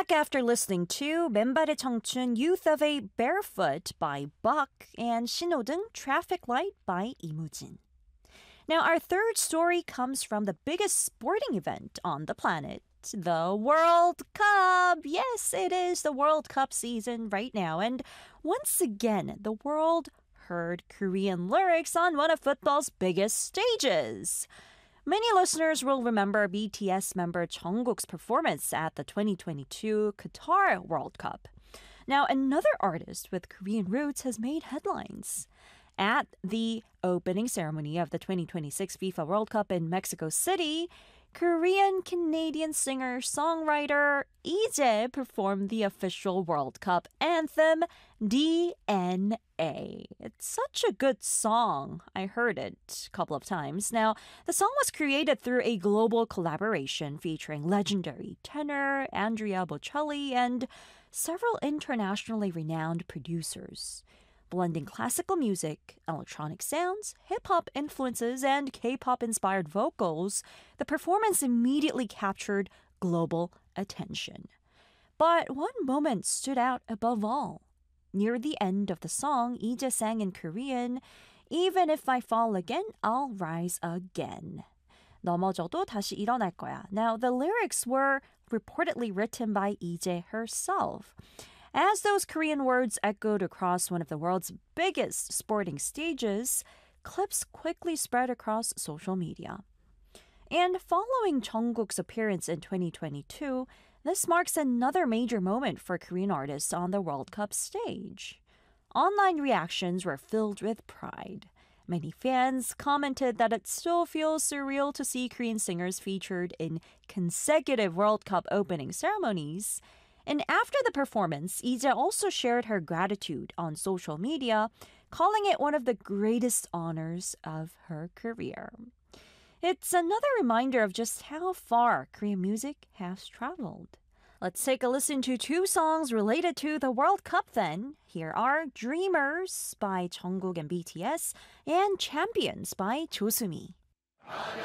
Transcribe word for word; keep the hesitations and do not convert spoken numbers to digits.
back after listening to 맨발의 청춘 Youth of a Barefoot by Buck and 신호등 Traffic Light by 이무진. Now, our third story comes from the biggest sporting event on the planet, the World Cup. Yes, it is the World Cup season right now. And once again, the world heard Korean lyrics on one of football's biggest stages. Many listeners will remember B T S member Jungkook's performance at the twenty twenty-two Qatar World Cup. Now, another artist with Korean roots has made headlines. At the opening ceremony of the twenty twenty-six FIFA World Cup in Mexico City, Korean-Canadian singer-songwriter Lee performed the official World Cup anthem, D N A. It's such a good song. I heard it a couple of times. Now, the song was created through a global collaboration featuring legendary tenor Andrea Bocelli and several internationally renowned producers. Blending classical music, electronic sounds, hip-hop influences, and K-pop inspired vocals, the performance immediately captured global attention. But one moment stood out above all. Near the end of the song, Lee sang in Korean, "Even if I fall again, I'll rise again." 넘어져도 다시 일어날 거야. Now, the lyrics were reportedly written by Lee herself. As those Korean words echoed across one of the world's biggest sporting stages, clips quickly spread across social media. And following Jungkook's appearance in twenty twenty-two, this marks another major moment for Korean artists on the World Cup stage. Online reactions were filled with pride. Many fans commented that it still feels surreal to see Korean singers featured in consecutive World Cup opening ceremonies. And after the performance, Lee also shared her gratitude on social media, calling it one of the greatest honors of her career. It's another reminder of just how far Korean music has traveled. Let's take a listen to two songs related to the World Cup then. Here are Dreamers by Jungkook and B T S and Champions by 조수미.